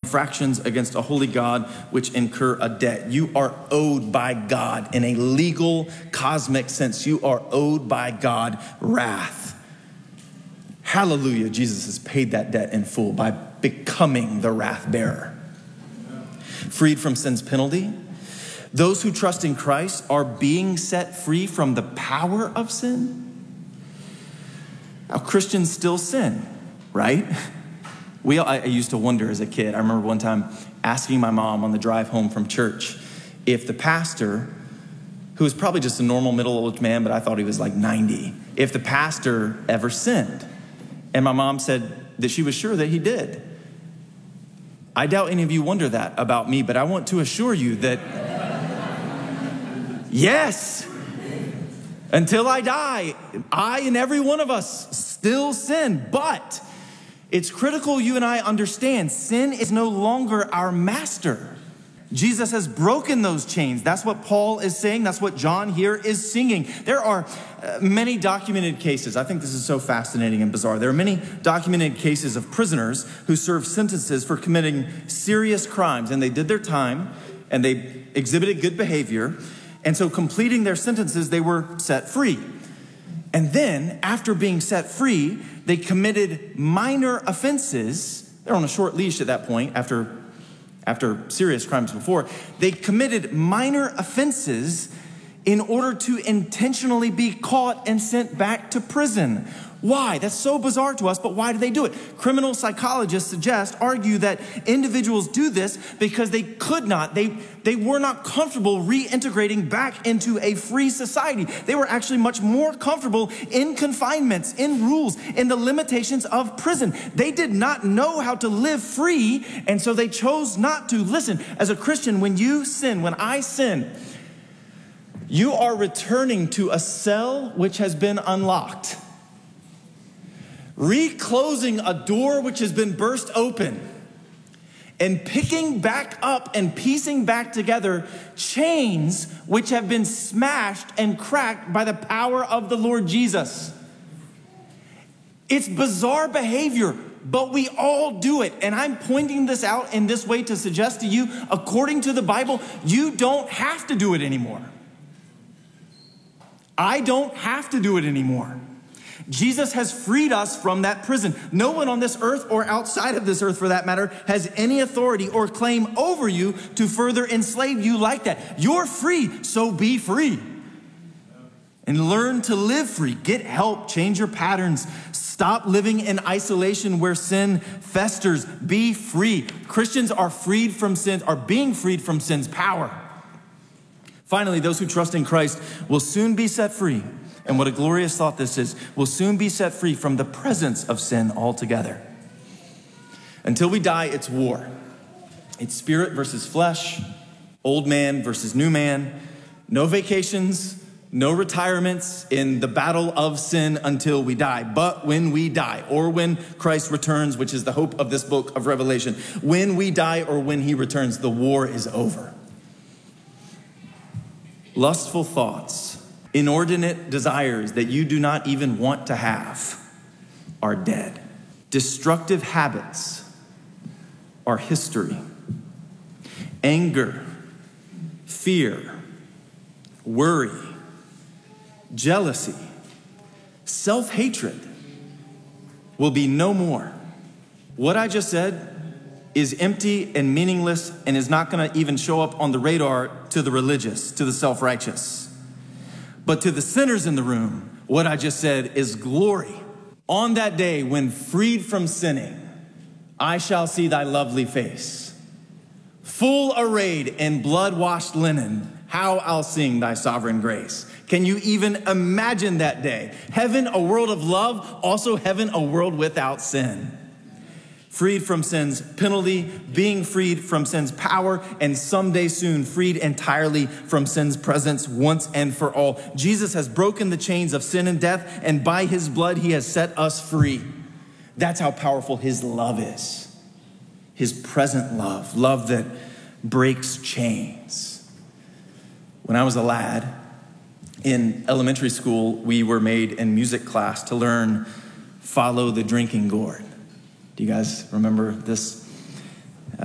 infractions against a holy God, which incur a debt. You are owed by God in a legal, cosmic sense. You are owed by God wrath. Hallelujah, Jesus has paid that debt in full by becoming the wrath bearer. Freed from sin's penalty. Those who trust in Christ are being set free from the power of sin. Now, Christians still sin, right? I used to wonder as a kid. I remember one time asking my mom on the drive home from church if the pastor, who was probably just a normal middle-aged man, but I thought he was like 90, if the pastor ever sinned. And my mom said that she was sure that he did. I doubt any of you wonder that about me, but I want to assure you that yes, until I die, I and every one of us still sin. But it's critical you and I understand sin is no longer our master. Jesus has broken those chains. That's what Paul is saying. That's what John here is singing. There are many documented cases. I think this is so fascinating and bizarre. There are many documented cases of prisoners who served sentences for committing serious crimes, and they did their time and they exhibited good behavior. And so completing their sentences, they were set free. And then after being set free, they committed minor offenses. They're on a short leash at that point after serious crimes before. They committed minor offenses in order to intentionally be caught and sent back to prison. Why? That's so bizarre to us, but why do they do it? Criminal psychologists argue that individuals do this because they could not, they were not comfortable reintegrating back into a free society. They were actually much more comfortable in confinements, in rules, in the limitations of prison. They did not know how to live free, and so they chose not to. Listen, as a Christian, when you sin, when I sin, you are returning to a cell which has been unlocked. Reclosing a door which has been burst open, and picking back up and piecing back together chains which have been smashed and cracked by the power of the Lord Jesus. It's bizarre behavior, but we all do it. And I'm pointing this out in this way to suggest to you, according to the Bible, you don't have to do it anymore. I don't have to do it anymore. Jesus has freed us from that prison. No one on this earth or outside of this earth, for that matter, has any authority or claim over you to further enslave you like that. You're free, so be free. And learn to live free. Get help. Change your patterns. Stop living in isolation where sin festers. Be free. Christians are freed from sin, are being freed from sin's power. Finally, those who trust in Christ will soon be set free. And what a glorious thought this is, will soon be set free from the presence of sin altogether. Until we die, it's war. It's spirit versus flesh, old man versus new man. No vacations, no retirements in the battle of sin until we die. But when we die, or when Christ returns, which is the hope of this book of Revelation, when we die or when he returns, the war is over. Lustful thoughts, inordinate desires that you do not even want to have are dead. Destructive habits are history. Anger, fear, worry, jealousy, self-hatred will be no more. What I just said is empty and meaningless and is not going to even show up on the radar to the religious, to the self-righteous. But to the sinners in the room, what I just said is glory. On that day when freed from sinning, I shall see thy lovely face. Full arrayed in blood-washed linen, how I'll sing thy sovereign grace. Can you even imagine that day? Heaven, a world of love, also heaven, a world without sin. Freed from sin's penalty, being freed from sin's power, and someday soon freed entirely from sin's presence once and for all. Jesus has broken the chains of sin and death, and by his blood, he has set us free. That's how powerful his love is. His present love, love that breaks chains. When I was a lad in elementary school, we were made in music class to learn Follow the Drinking Gourd. Do you guys remember this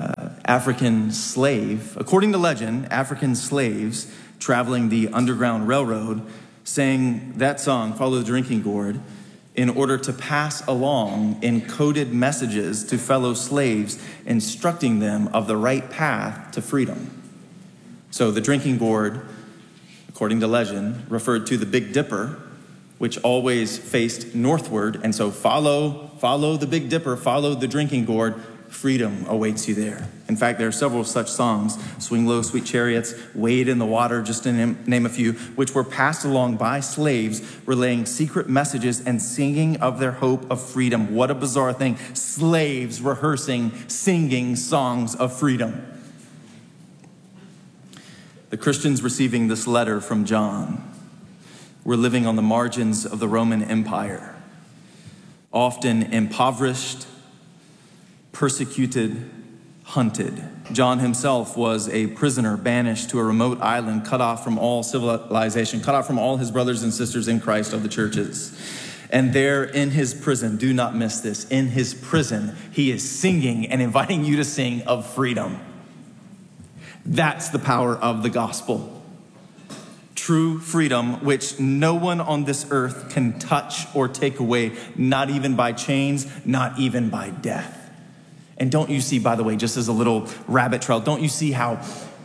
African slave. According to legend, African slaves traveling the Underground Railroad sang that song, Follow the Drinking Gourd, in order to pass along encoded messages to fellow slaves, instructing them of the right path to freedom. So the drinking gourd, according to legend, referred to the Big Dipper, which always faced northward. And so follow the Big Dipper, follow the drinking gourd, freedom awaits you there. In fact, there are several such songs, Swing Low, Sweet Chariots, Wade in the Water, just to name a few, which were passed along by slaves, relaying secret messages and singing of their hope of freedom. What a bizarre thing. Slaves rehearsing, singing songs of freedom. The Christians receiving this letter from John were living on the margins of the Roman Empire, often impoverished, persecuted, hunted. John himself was a prisoner banished to a remote island, cut off from all civilization, cut off from all his brothers and sisters in Christ of the churches. And there in his prison, do not miss this, in his prison, he is singing and inviting you to sing of freedom. That's the power of the gospel. True freedom, which no one on this earth can touch or take away, not even by chains, not even by death. And don't you see, by the way, just as a little rabbit trail, don't you see how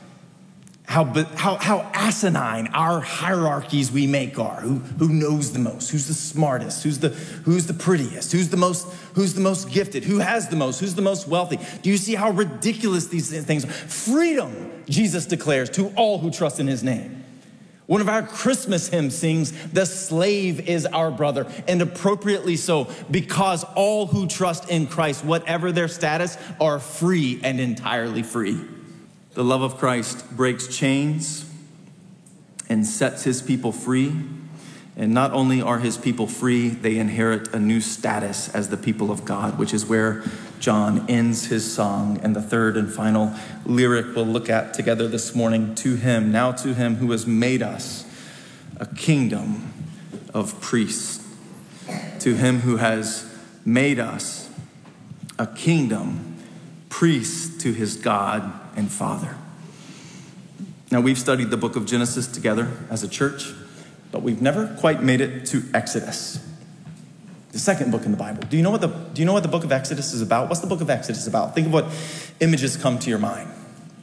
asinine our hierarchies we make are? Who knows the most? Who's the smartest? Who's the prettiest? Who's the most gifted? Who has the most? Who's the most wealthy? Do you see how ridiculous these things are? Freedom, Jesus declares, to all who trust in his name. One of our Christmas hymns sings, the slave is our brother, and appropriately so, because all who trust in Christ, whatever their status, are free and entirely free. The love of Christ breaks chains and sets his people free. And not only are his people free, they inherit a new status as the people of God, which is where John ends his song. And the third and final lyric we'll look at together this morning, to him, now to him who has made us a kingdom of priests. To him who has made us a kingdom, priests to his God and Father. Now, we've studied the book of Genesis together as a church, but we've never quite made it to Exodus, the second book in the Bible. Do you know what the book of Exodus is about? What's the book of Exodus about? Think of what images come to your mind.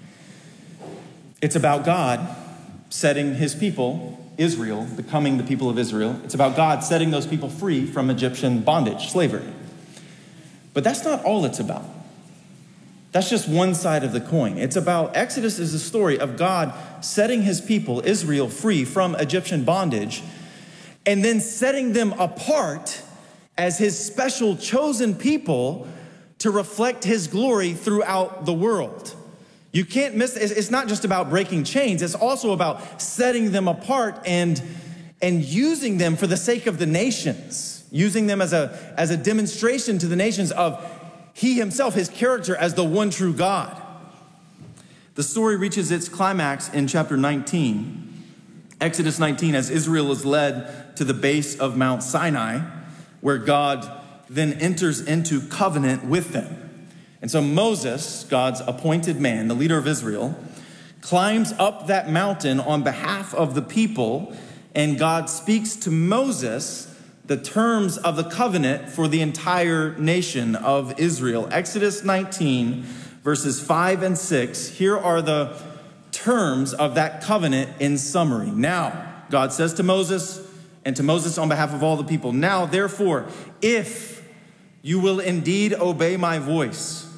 It's about God setting his people, Israel, becoming the people of Israel. It's about God setting those people free from Egyptian bondage, slavery. But that's not all it's about. That's just one side of the coin. Exodus is a story of God setting his people, Israel, free from Egyptian bondage, and then setting them apart as his special chosen people to reflect his glory throughout the world. You can't miss it. It's not just about breaking chains. It's also about setting them apart and using them for the sake of the nations, using them as a demonstration to the nations of he himself, his character as the one true God. The story reaches its climax in chapter 19, Exodus 19, as Israel is led to the base of Mount Sinai, where God then enters into covenant with them. And so Moses, God's appointed man, the leader of Israel, climbs up that mountain on behalf of the people, and God speaks to Moses the terms of the covenant for the entire nation of Israel. Exodus 19, verses 5 and 6. Here are the terms of that covenant in summary. Now, God says to Moses, and to Moses on behalf of all the people, now, therefore, if you will indeed obey my voice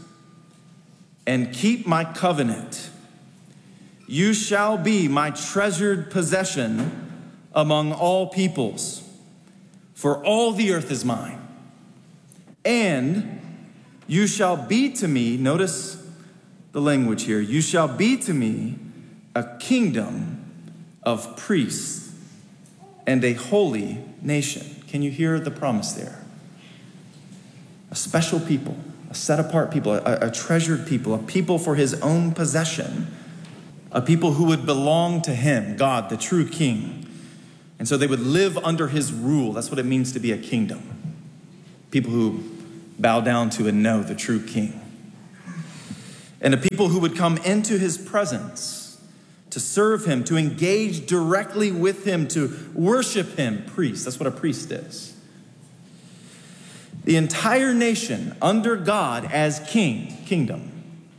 and keep my covenant, you shall be my treasured possession among all peoples. For all the earth is mine. And you shall be to me, notice the language here, you shall be to me a kingdom of priests and a holy nation. Can you hear the promise there? A special people, a set-apart people, a treasured people, a people for his own possession, a people who would belong to him, God, the true king. And so they would live under his rule. That's what it means to be a kingdom. People who bow down to and know the true king. and a people who would come into his presence to serve him, to engage directly with him, to worship him. Priests, that's what a priest is. The entire nation under God as kingdom.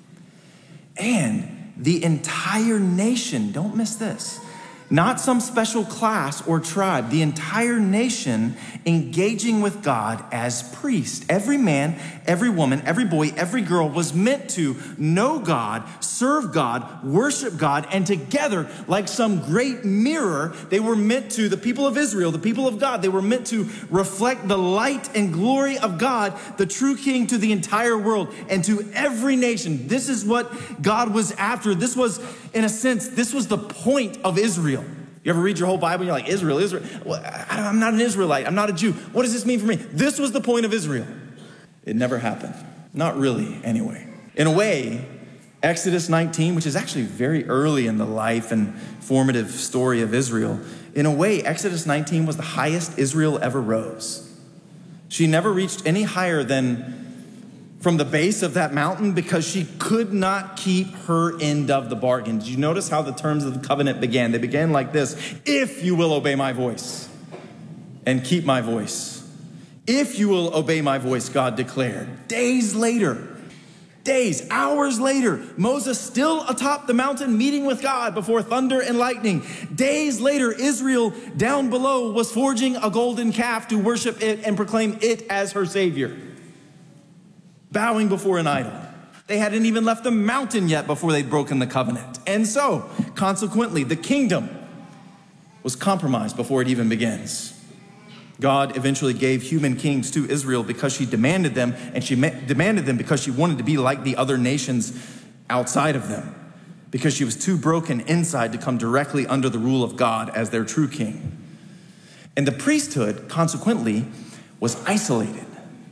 And the entire nation, don't miss this, not some special class or tribe, the entire nation engaging with God as priest. Every man, every woman, every boy, every girl was meant to know God, serve God, worship God, and together, like some great mirror, they were meant to, the people of Israel, the people of God, they were meant to reflect the light and glory of God, the true King, to the entire world and to every nation. This is what God was after. This was, in a sense, this was the point of Israel. You ever read your whole Bible and you're like, Israel. Well, I'm not an Israelite. I'm not a Jew. What does this mean for me? This was the point of Israel. It never happened. Not really, anyway. In a way, Exodus 19, which is actually very early in the life and formative story of Israel, in a way, Exodus 19 was the highest Israel ever rose. She never reached any higher than from the base of that mountain because she could not keep her end of the bargain. Did you notice how the terms of the covenant began? They began like this: if you will obey my voice and keep my voice. If you will obey my voice, God declared. Days later, hours later, Moses still atop the mountain meeting with God before thunder and lightning. Days later, Israel down below was forging a golden calf to worship it and proclaim it as her savior, bowing before an idol. They hadn't even left the mountain yet before they'd broken the covenant. And so, consequently, the kingdom was compromised before it even begins. God eventually gave human kings to Israel because she demanded them, and she demanded them because she wanted to be like the other nations outside of them, because she was too broken inside to come directly under the rule of God as their true king. And the priesthood, consequently, was isolated,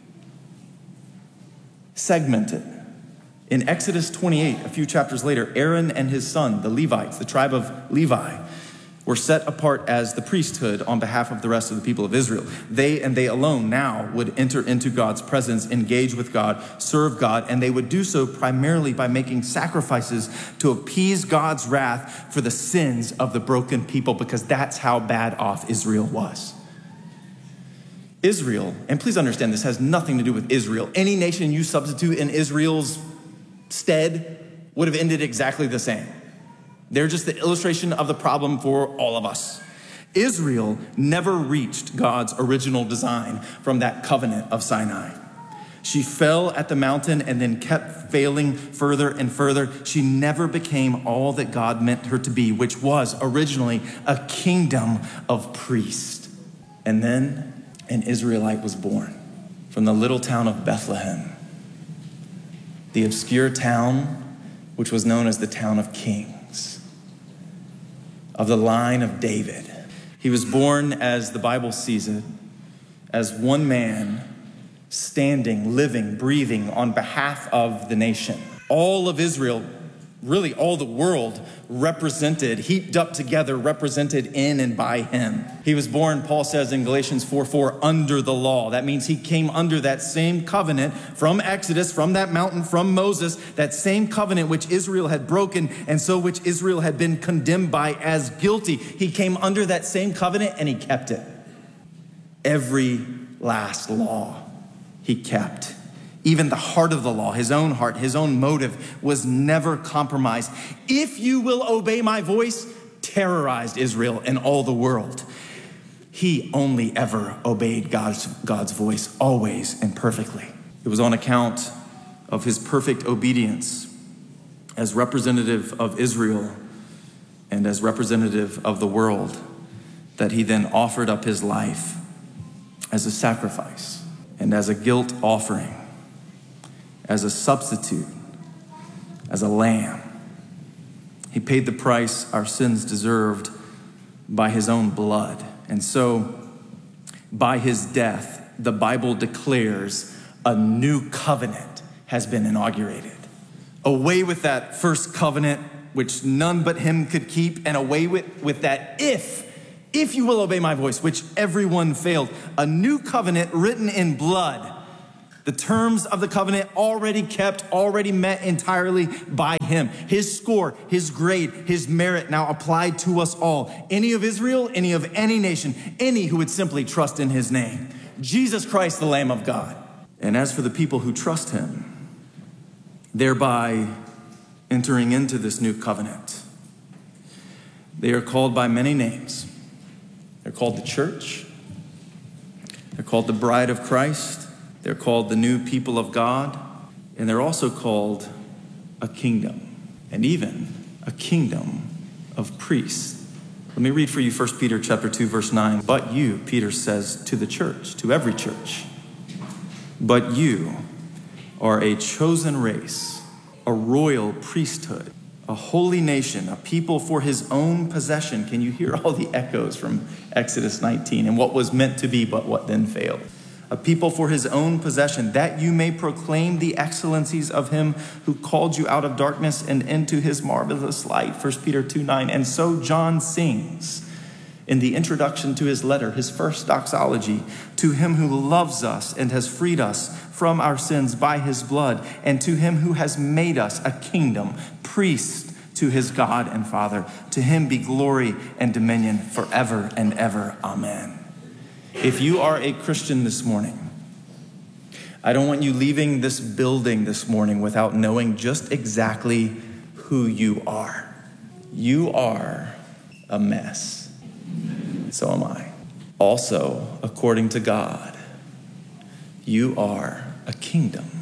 segmented. In Exodus 28, a few chapters later, Aaron and his son, the Levites, the tribe of Levi, were set apart as the priesthood on behalf of the rest of the people of Israel. They and they alone now would enter into God's presence, engage with God, serve God, and they would do so primarily by making sacrifices to appease God's wrath for the sins of the broken people, because that's how bad off Israel was. Israel, and please understand, this has nothing to do with Israel. Any nation you substitute in Israel's stead would have ended exactly the same. They're just the illustration of the problem for all of us. Israel never reached God's original design from that covenant of Sinai. She fell at the mountain and then kept failing further and further. She never became all that God meant her to be, which was originally a kingdom of priests. And then an Israelite was born from the little town of Bethlehem, the obscure town which was known as the town of kings, of the line of David. He was born, as the Bible sees it, as one man standing, living, breathing on behalf of the nation. All of Israel, really all the world, represented, heaped up together, represented in and by him. He was born, Paul says in Galatians 4:4, under the law. That means he came under that same covenant from Exodus, from that mountain, from Moses, that same covenant which Israel had broken, and so which Israel had been condemned by as guilty. He came under that same covenant and he kept it. Every last law he kept. Even the heart of the law, his own heart, his own motive, was never compromised. If you will obey my voice, terrorized Israel and all the world. He only ever obeyed God's voice, always and perfectly. It was on account of his perfect obedience as representative of Israel and as representative of the world that he then offered up his life as a sacrifice and as a guilt offering, as a substitute, as a lamb. He paid the price our sins deserved by his own blood. And so, by his death, the Bible declares a new covenant has been inaugurated. Away with that first covenant, which none but him could keep, and away with that if you will obey my voice, which everyone failed. A new covenant written in blood The terms of the covenant already kept, already met entirely by him. His score, his grade, his merit now applied to us all. Any of Israel, any of any nation, any who would simply trust in his name. Jesus Christ, the Lamb of God. And as for the people who trust him, thereby entering into this new covenant, they are called by many names. They're called the church. They're called the bride of Christ. They're called the new people of God. And they're also called a kingdom, and even a kingdom of priests. Let me read for you 1 Peter chapter 2, verse 9. But you, Peter says to the church, to every church, but you are a chosen race, a royal priesthood, a holy nation, a people for his own possession. Can you hear all the echoes from Exodus 19 and what was meant to be but what then failed? A people for his own possession, that you may proclaim the excellencies of him who called you out of darkness and into his marvelous light. 1 Peter 2:9. And so John sings in the introduction to his letter, his first doxology, to him who loves us and has freed us from our sins by his blood, and to him who has made us a kingdom, priest to his God and Father. To him be glory and dominion forever and ever. Amen. If you are a Christian this morning, I don't want you leaving this building this morning without knowing just exactly who you are. You are a mess. So am I. Also, according to God, you are a kingdom.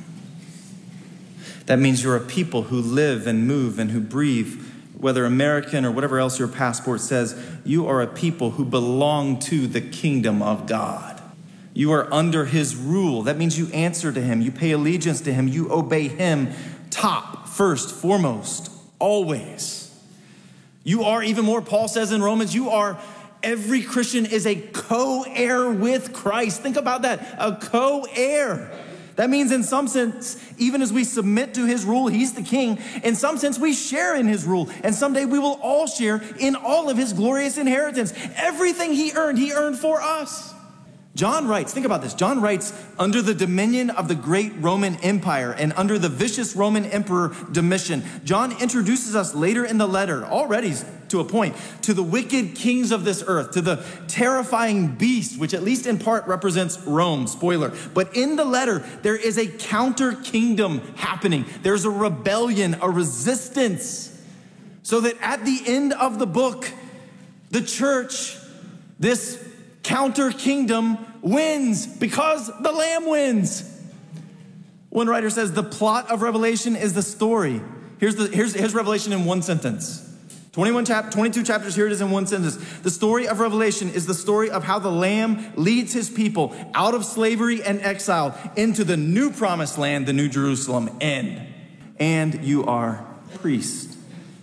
That means you're a people who live and move and who breathe. Whether American or whatever else your passport says, you are a people who belong to the kingdom of God. You are under his rule. That means you answer to him. You pay allegiance to him. You obey him top, first, foremost, always. You are even more, Paul says in Romans, every Christian is a co-heir with Christ. Think about that, a co-heir. That means in some sense, even as we submit to his rule, he's the king. In some sense, we share in his rule. And someday we will all share in all of his glorious inheritance. Everything he earned for us. John writes, think about this. John writes, under the dominion of the great Roman Empire and under the vicious Roman Emperor Domitian. John introduces us later in the letter, already to a point, to the wicked kings of this earth, to the terrifying beast, which at least in part represents Rome, spoiler. But in the letter, there is a counter kingdom happening. There's a rebellion, a resistance. So that at the end of the book, the church, this counter kingdom, wins because the Lamb wins. One writer says the plot of Revelation is the story. Here's Revelation in one sentence. 22 chapters, here it is in one sentence. The story of Revelation is the story of how the Lamb leads his people out of slavery and exile into the new promised land, the New Jerusalem. And you are priest,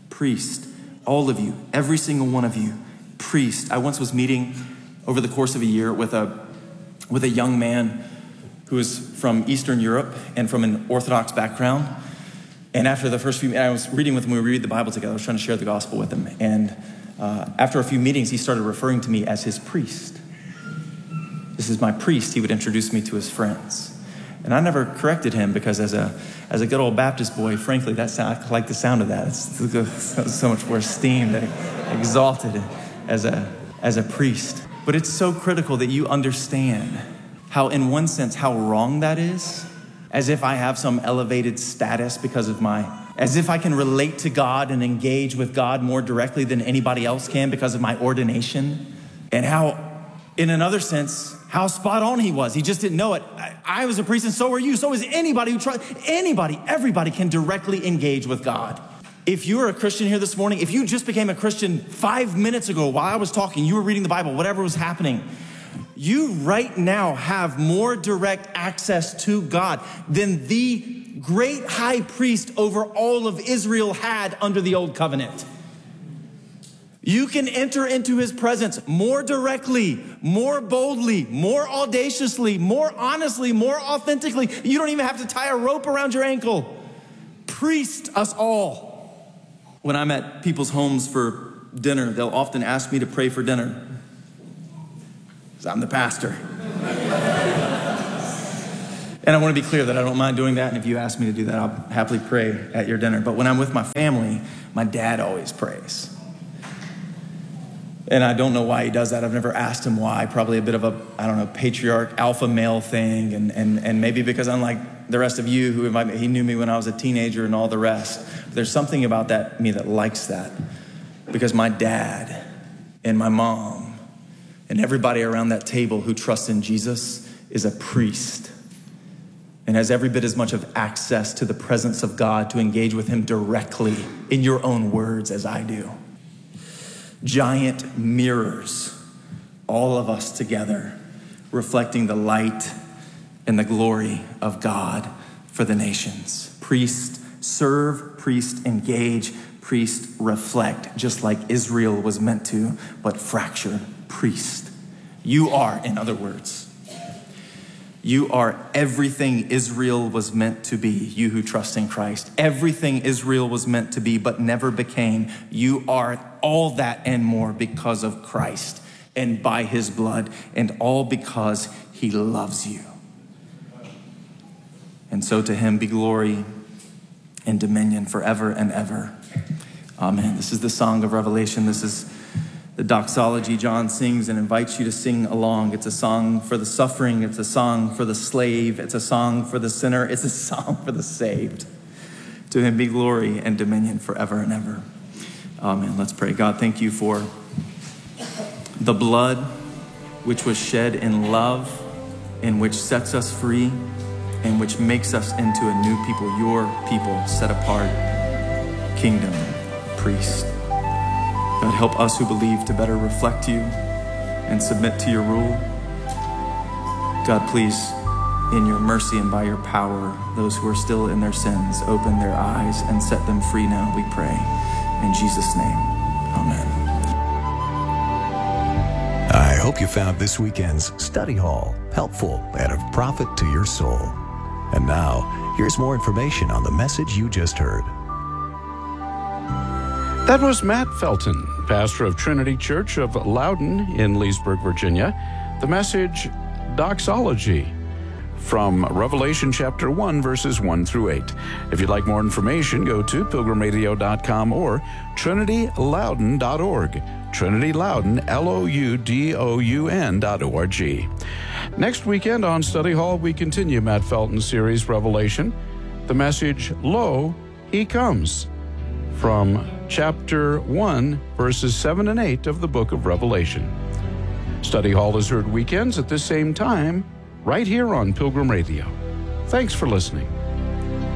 all of you, every single one of you, priest. I once was meeting over the course of a year with a young man who is from Eastern Europe and from an Orthodox background. And after the first few, I was reading with him, we read the Bible together. I was trying to share the gospel with him. And after a few meetings, he started referring to me as his priest. This is my priest. He would introduce me to his friends. And I never corrected him because as a good old Baptist boy, frankly, I like the sound of that. It's so much more esteemed and exalted as a priest. But it's so critical that you understand how, in one sense, how wrong that is. As if I have some elevated status because of as if I can relate to God and engage with God more directly than anybody else can because of my ordination. And how, in another sense, how spot on he was. He just didn't know it. I was a priest and so are you. So is anybody who tries. Everybody can directly engage with God. If you're a Christian here this morning, if you just became a Christian 5 minutes ago while I was talking, you were reading the Bible, whatever was happening, you right now have more direct access to God than the great high priest over all of Israel had under the old covenant. You can enter into his presence more directly, more boldly, more audaciously, more honestly, more authentically. You don't even have to tie a rope around your ankle. Priest us all. When I'm at people's homes for dinner, they'll often ask me to pray for dinner. Because I'm the pastor. And I want to be clear that I don't mind doing that. And if you ask me to do that, I'll happily pray at your dinner. But when I'm with my family, my dad always prays. And I don't know why he does that. I've never asked him why. Probably a bit of a, patriarch, alpha male thing. And maybe because unlike the rest of you he knew me when I was a teenager and all the rest. But there's something about me that likes that. Because my dad and my mom and everybody around that table who trusts in Jesus is a priest and has every bit as much of access to the presence of God to engage with him directly in your own words as I do. Giant mirrors, all of us together, reflecting the light and the glory of God for the nations. Priest serve, priest engage, priest reflect, just like Israel was meant to, but fractured. Priest. You are, in other words, you are everything Israel was meant to be, you who trust in Christ. Everything Israel was meant to be but never became. You are all that and more because of Christ and by his blood, and all because he loves you. And so to him be glory and dominion forever and ever. Amen. This is the song of Revelation. This is the doxology John sings and invites you to sing along. It's a song for the suffering. It's a song for the slave. It's a song for the sinner. It's a song for the saved. To him be glory and dominion forever and ever. Amen. Let's pray. God, thank you for the blood which was shed in love and which sets us free and which makes us into a new people, your people, set apart, kingdom, priest. God, help us who believe to better reflect you and submit to your rule. God, please, in your mercy and by your power, those who are still in their sins, open their eyes and set them free now, we pray. In Jesus' name, amen. I hope you found this weekend's study hall helpful and of profit to your soul. And now, here's more information on the message you just heard. That was Matt Felton, pastor of Trinity Church of Loudon in Leesburg, Virginia. The message, Doxology, from Revelation chapter 1, verses 1 through 8. If you'd like more information, go to pilgrimradio.com or trinityloudon.org. Trinity Loudon, LOUDOUN.org. Next weekend on Study Hall, we continue Matt Felton's series, Revelation. The message, Lo, He Comes, from chapter 1, verses 7 and 8 of the book of Revelation. Study Hall is heard weekends at this same time, right here on Pilgrim Radio. Thanks for listening.